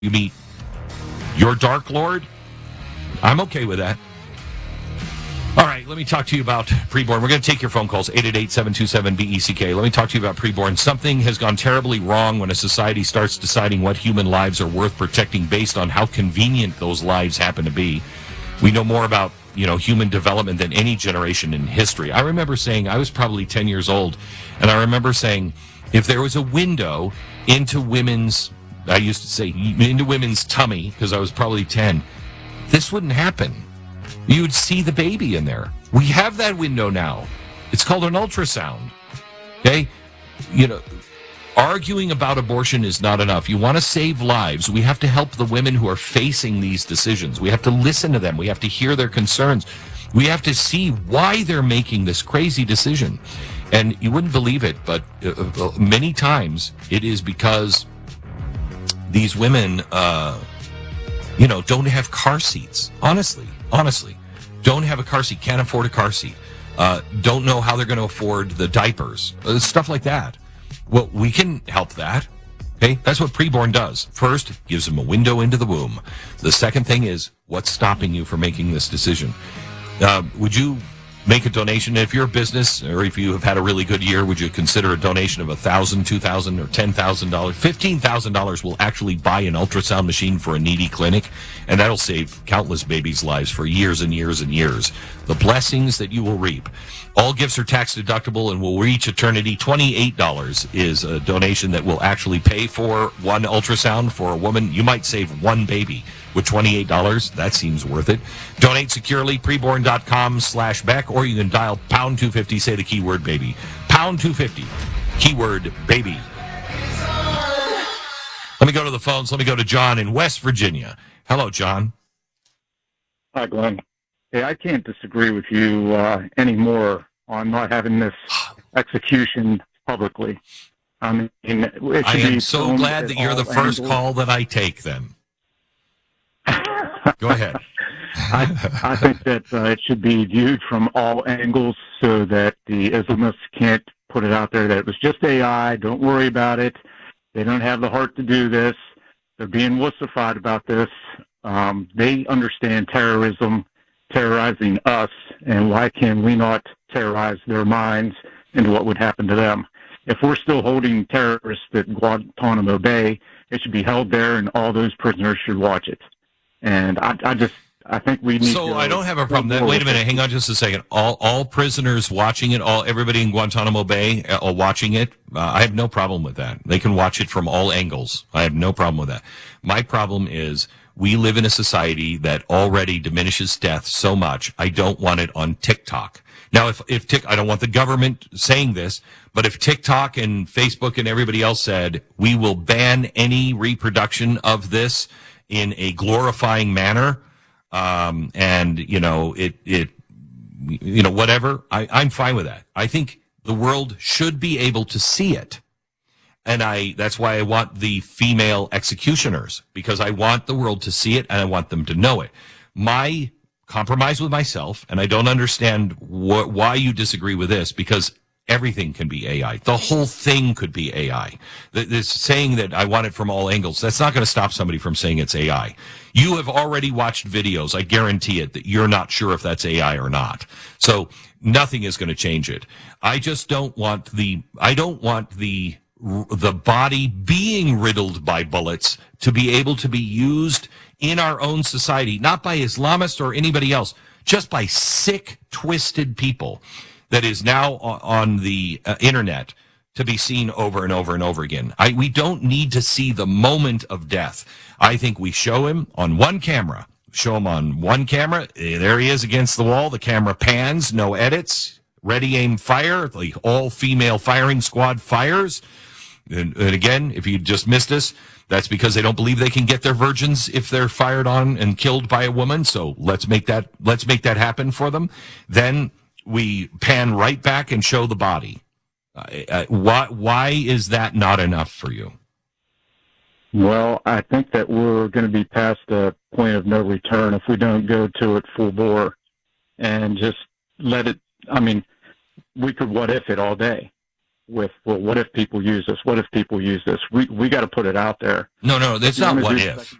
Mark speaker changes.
Speaker 1: You meet your Dark Lord? I'm okay with that. All right, let me talk to you about preborn. We're going to take your phone calls, 888-727-BECK. Let me talk to you about preborn. Something has gone terribly wrong when a society starts deciding what human lives are worth protecting based on how convenient those lives happen to be. We know more about, human development than any generation in history. I remember saying, I was probably 10 years old, and I remember saying, if there was a window into women's, I used to say, into women's tummy, because I was probably 10, this wouldn't happen. You would see the baby in there. We have that window now. It's called an ultrasound. Okay? Arguing about abortion is not enough. You want to save lives. We have to help the women who are facing these decisions. We have to listen to them. We have to hear their concerns. We have to see why they're making this crazy decision. And you wouldn't believe it, but many times it is because these women, don't have car seats. Honestly, don't have a car seat, can't afford a car seat, don't know how they're going to afford the diapers, stuff like that. Well, we can help that. Okay, that's what preborn does. First, gives them a window into the womb. The second thing is, what's stopping you from making this decision? Would you make a donation? If you're a business, or if you have had a really good year, would you consider a donation of $1,000, $2,000, or $10,000? $15,000 will actually buy an ultrasound machine for a needy clinic, and that'll save countless babies' lives for years and years and years. The blessings that you will reap. All gifts are tax deductible and will reach eternity. $28 is a donation that will actually pay for one ultrasound for a woman. You might save one baby with $28. That seems worth it. Donate securely, preborn.com/Beck, or you can dial pound 250, say the keyword baby. Pound 250, keyword baby. Let me go to the phones. Let me go to John in West Virginia. Hello, John.
Speaker 2: Hi, Glenn. Hey, I can't disagree with you anymore on not having this execution publicly. I mean,
Speaker 1: I am so glad that you're the first call that I take, then. Go ahead.
Speaker 2: I think that it should be viewed from all angles so that the Islamists can't put it out there that it was just AI, don't worry about it. They don't have the heart to do this. They're being wussified about this. They understand terrorism, terrorizing us, and why can we not terrorize their minds into what would happen to them? If we're still holding terrorists at Guantanamo Bay, it should be held there, and all those prisoners should watch it. And I think we need.
Speaker 1: So I don't have a problem. Wait a minute. Hang on just a second. All prisoners watching it. Everybody in Guantanamo Bay watching it. I have no problem with that. They can watch it from all angles. I have no problem with that. My problem is we live in a society that already diminishes death so much. I don't want it on TikTok. Now, if I don't want the government saying this, but if TikTok and Facebook and everybody else said we will ban any reproduction of this in a glorifying manner, whatever, I'm fine with that. I think the world should be able to see it. And that's why I want the female executioners, because I want the world to see it and I want them to know it. My compromise with myself, and I don't understand why you disagree with this, because everything can be AI. The whole thing could be AI. This saying that I want it from all angles, that's not going to stop somebody from saying it's AI. You have already watched videos, I guarantee it, that you're not sure if that's AI or not. So nothing is going to change it. I just don't want the body being riddled by bullets to be able to be used in our own society, not by Islamists or anybody else, just by sick, twisted people that is now on the internet to be seen over and over and over again. We don't need to see the moment of death. I think we show him on one camera. Show him on one camera. There he is against the wall. The camera pans, no edits. Ready, aim, fire. The all-female firing squad fires. And again, if you just missed us, that's because they don't believe they can get their virgins if they're fired on and killed by a woman. So let's make that happen for them. Then we pan right back and show the body. Why is that not enough for you?
Speaker 2: Well, I think that we're going to be past the point of no return if we don't go to it full bore and just let it. I mean, we could what if it all day. with, well, what if people use this? What if people use this? We got to put it out there.
Speaker 1: No, that's
Speaker 2: You
Speaker 1: not
Speaker 2: wanna
Speaker 1: what
Speaker 2: do
Speaker 1: if.